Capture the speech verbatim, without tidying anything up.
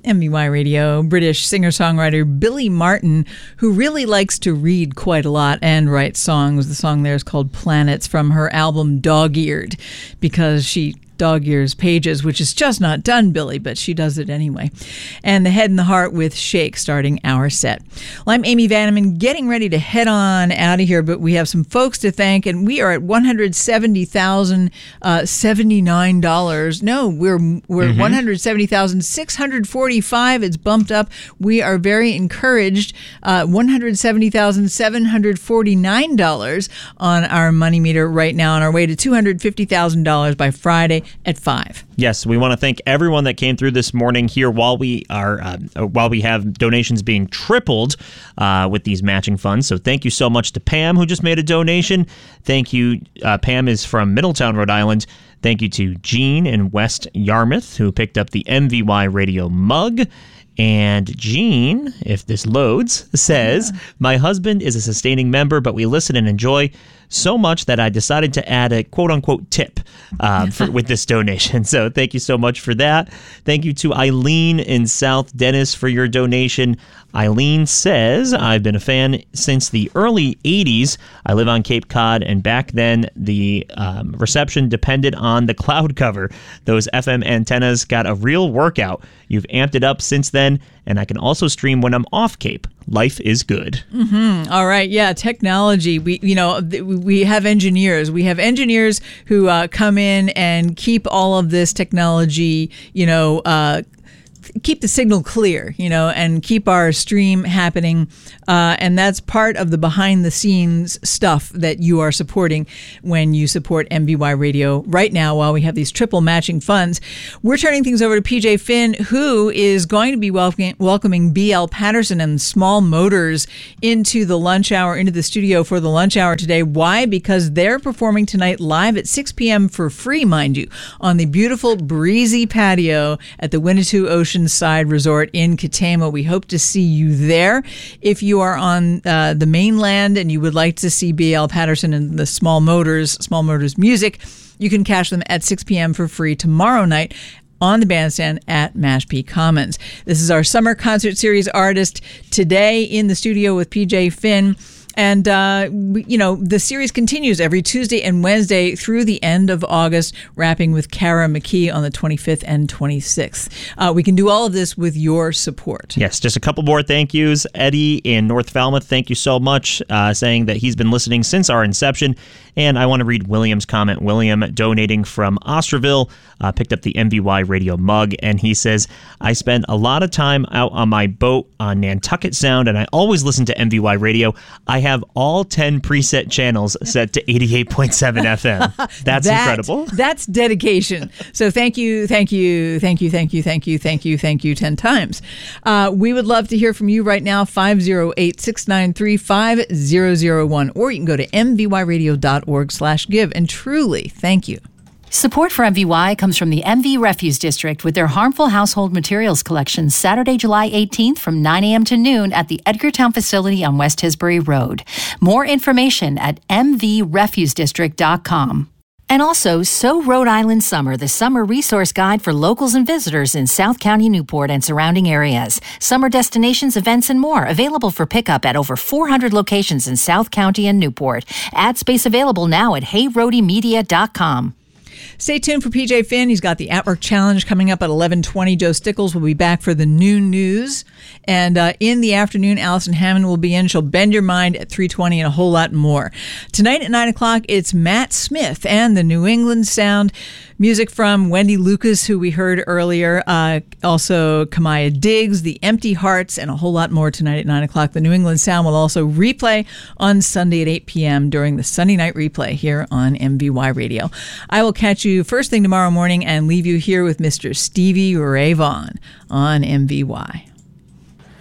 M V Y Radio. British singer-songwriter Billy Martin, who really likes to read quite a lot and write songs. The song there is called Planets from her album Dog-Eared, because she dog-ears pages, which is just not done, Billy, but she does it anyway. And The Head and the Heart with Shake starting our set. Well, I'm Amy Vanneman, getting ready to head on out of here, but we have some folks to thank, and we are at one hundred seventy thousand seventy-nine dollars. No, we're we're mm-hmm. one hundred seventy thousand six hundred forty-five dollars. It's bumped up. We are very encouraged. Uh, one hundred seventy thousand seven hundred forty-nine dollars on our money meter right now, on our way to two hundred fifty thousand dollars by Friday at five. Yes, we want to thank everyone that came through this morning here while we are uh, while we have donations being tripled uh, with these matching funds. So thank you so much to Pam, who just made a donation. Thank you. Uh, Pam is from Middletown, Rhode Island. Thank you to Jean in West Yarmouth, who picked up the M V Y Radio mug. And Jean, if this loads, says, yeah. My husband is a sustaining member, but we listen and enjoy so much that I decided to add a quote-unquote tip uh, for, with this donation. So thank you so much for that. Thank you to Eileen in South Dennis for your donation. Eileen says, I've been a fan since the early eighties. I live on Cape Cod, and back then the um, reception depended on the cloud cover. Those F M antennas got a real workout. You've amped it up since then, and I can also stream when I'm off Cape. Life is good. Mm-hmm. All right. Yeah. Technology. We, you know, we have engineers. We have engineers who uh, come in and keep all of this technology, you know, uh, keep the signal clear, you know, and keep our stream happening. Uh, and that's part of the behind the scenes stuff that you are supporting when you support M V Y Radio right now while we have these triple matching funds. We're turning things over to P J Finn, who is going to be welcoming, welcoming B L Patterson and Small Motors into the lunch hour, into the studio for the lunch hour today. Why? Because they're performing tonight live at six p.m. for free, mind you, on the beautiful breezy patio at the Winnetou Oceanside Resort in Katama. We hope to see you there. If you are on uh, the mainland and you would like to see B L Patterson and the Small Motors, Small Motors music, you can catch them at six p.m. for free tomorrow night on the bandstand at Mashpee Commons. This is our summer concert series artist today in the studio with P J Finn. And, uh, we, you know, the series continues every Tuesday and Wednesday through the end of August, wrapping with Kara McKee on the twenty-fifth and twenty-sixth. Uh, we can do all of this with your support. Yes, just a couple more thank yous. Eddie in North Falmouth, thank you so much, uh, saying that he's been listening since our inception. And I want to read William's comment. William, donating from Osterville, uh, picked up the M V Y Radio mug, and he says, I spend a lot of time out on my boat on Nantucket Sound, and I always listen to M V Y Radio. I have all ten preset channels set to eighty-eight point seven F M. That's that, incredible. That's dedication. So thank you, thank you, thank you, thank you, thank you, thank you, thank you ten times. Uh, we would love to hear from you right now, five oh eight, six nine three, five oh oh one, or you can go to m v y radio dot org slash give. And truly, thank you. Support for M V Y comes from the M V Refuse District with their harmful household materials collection Saturday, July eighteenth from nine a.m. to noon at the Edgartown facility on West Tisbury Road. More information at m v refuse district dot com. And also, So Rhode Island Summer, the summer resource guide for locals and visitors in South County, Newport, and surrounding areas. Summer destinations, events, and more available for pickup at over four hundred locations in South County and Newport. Ad space available now at hey rhody media dot com. Stay tuned for P J Finn. He's got the At Work Challenge coming up at eleven twenty. Joe Stickles will be back for the noon news. And uh, in the afternoon, Allison Hammond will be in. She'll bend your mind at three twenty and a whole lot more. Tonight at nine o'clock, it's Matt Smith and the New England Sound. Music from Wendy Lucas, who we heard earlier. Uh, also, Kamaya Diggs, The Empty Hearts, and a whole lot more tonight at nine o'clock. The New England Sound will also replay on Sunday at eight p.m. during the Sunday night replay here on M V Y Radio. I will catch you first thing tomorrow morning and leave you here with Mister Stevie Ray Vaughan on M V Y.